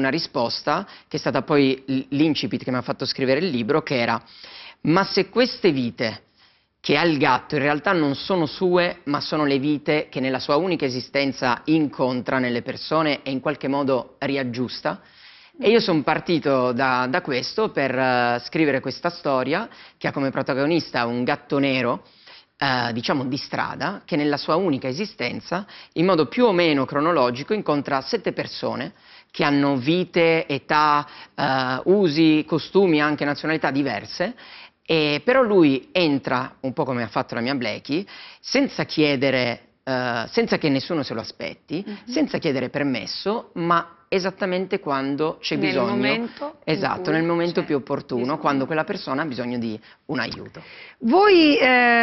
una risposta, che è stata poi l'incipit che mi ha fatto scrivere il libro, che era: ma se queste vite che ha il gatto in realtà non sono sue, ma sono le vite che nella sua unica esistenza incontra nelle persone e in qualche modo riaggiusta. E io sono partito da questo per scrivere questa storia che ha come protagonista un gatto nero, diciamo di strada, che nella sua unica esistenza, in modo più o meno cronologico, incontra 7 persone che hanno vite, età, usi, costumi, anche nazionalità diverse. Però lui entra, un po' come ha fatto la mia Blackie, senza chiedere, senza che nessuno se lo aspetti, senza chiedere permesso, ma esattamente quando c'è bisogno, nel momento più opportuno, quando quella persona ha bisogno di un aiuto. Voi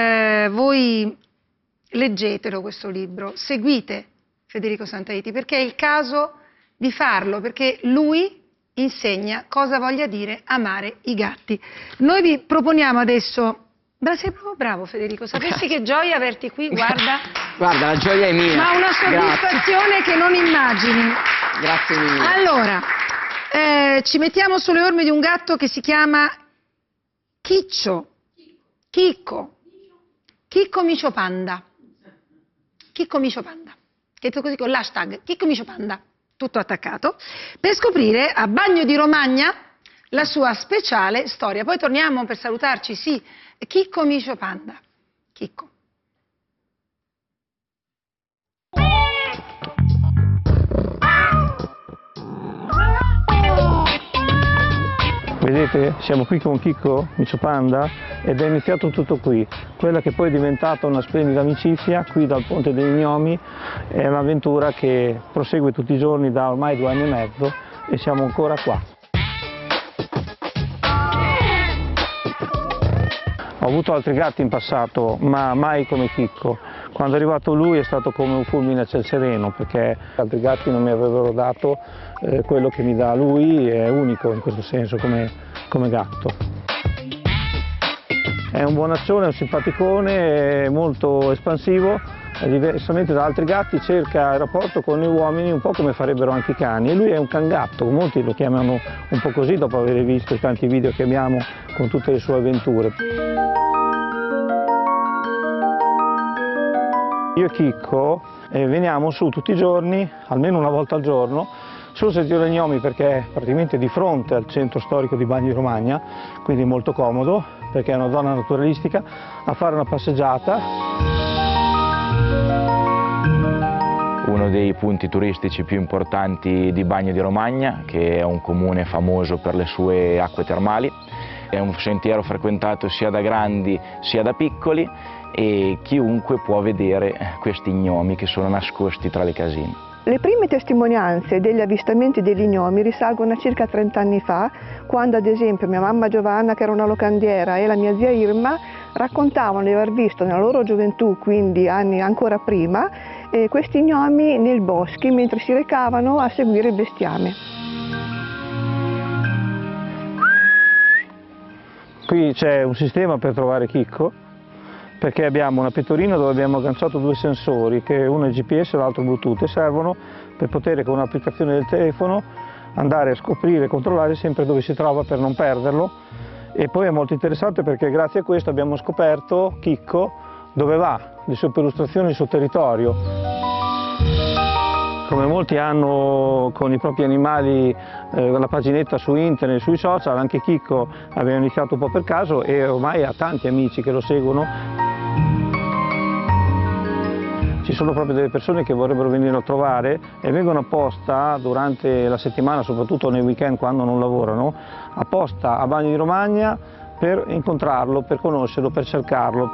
leggetelo questo libro, seguite Federico Santaiti, perché è il caso di farlo, perché lui insegna cosa voglia dire amare i gatti. Noi vi proponiamo adesso... Sei proprio bravo Federico, sapessi che gioia averti qui, guarda. Guarda, la gioia è mia. Ma una soddisfazione che non immagini. Grazie mille. Allora, ci mettiamo sulle orme di un gatto che si chiama Chicco Micio Panda. Chicco Micio Panda, detto così con l'hashtag Chicco Micio Panda, tutto attaccato, per scoprire a Bagno di Romagna la sua speciale storia. Poi torniamo per salutarci, sì, Chicco Micio Panda. Chicco. Vedete, siamo qui con Chicco Micio Panda ed è iniziato tutto qui. Quella che poi è diventata una splendida amicizia qui dal Ponte dei Gnomi è un'avventura che prosegue tutti i giorni da ormai 2 anni e mezzo e siamo ancora qua. Ho avuto altri gatti in passato, ma mai come Chicco. Quando è arrivato lui è stato come un fulmine a ciel sereno, perché altri gatti non mi avrebbero dato quello che mi dà lui, è unico in questo senso come gatto. È un buonaccione, è un simpaticone, è molto espansivo, diversamente da altri gatti cerca il rapporto con gli uomini un po' come farebbero anche i cani, e lui è un cangatto, molti lo chiamano un po' così dopo aver visto i tanti video che abbiamo con tutte le sue avventure. Io e Chicco veniamo su tutti i giorni, almeno una volta al giorno, sul Sentiero dei Gnomi, perché è praticamente di fronte al centro storico di Bagno di Romagna, quindi molto comodo, perché è una zona naturalistica, a fare una passeggiata. Uno dei punti turistici più importanti di Bagno di Romagna, che è un comune famoso per le sue acque termali. È un sentiero frequentato sia da grandi sia da piccoli e chiunque può vedere questi gnomi che sono nascosti tra le casine. Le prime testimonianze degli avvistamenti degli gnomi risalgono a circa 30 anni fa, quando ad esempio mia mamma Giovanna, che era una locandiera, e la mia zia Irma raccontavano di aver visto nella loro gioventù, quindi anni ancora prima, questi gnomi nei boschi mentre si recavano a seguire il bestiame. Qui c'è un sistema per trovare Chicco, perché abbiamo una pettorina dove abbiamo agganciato 2 sensori, che uno è GPS e l'altro Bluetooth, e servono per poter con un'applicazione del telefono andare a scoprire e controllare sempre dove si trova per non perderlo. E poi è molto interessante perché grazie a questo abbiamo scoperto Chicco dove va, le sue perlustrazioni, il suo territorio. Come molti hanno con i propri animali la paginetta su internet, sui social, anche Chicco aveva iniziato un po' per caso e ormai ha tanti amici che lo seguono. Ci sono proprio delle persone che vorrebbero venire a trovare e vengono apposta durante la settimana, soprattutto nei weekend quando non lavorano, apposta a Bagno di Romagna per incontrarlo, per conoscerlo, per cercarlo.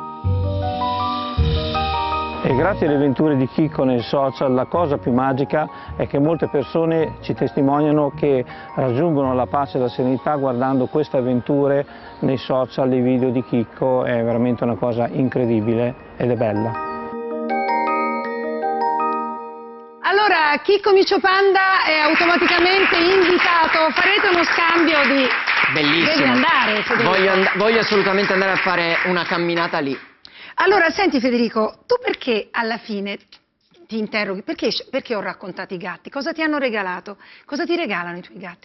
E grazie alle avventure di Chicco nei social, la cosa più magica è che molte persone ci testimoniano che raggiungono la pace e la serenità guardando queste avventure nei social, i video di Chicco. È veramente una cosa incredibile ed è bella. Allora, Chicco Micio Panda è automaticamente invitato, farete uno scambio di... Bellissimo. Devi andare, Federico. Voglio assolutamente andare a fare una camminata lì. Allora, senti Federico, tu perché alla fine ti interroghi perché ho raccontato i gatti, cosa ti hanno regalato, cosa ti regalano i tuoi gatti?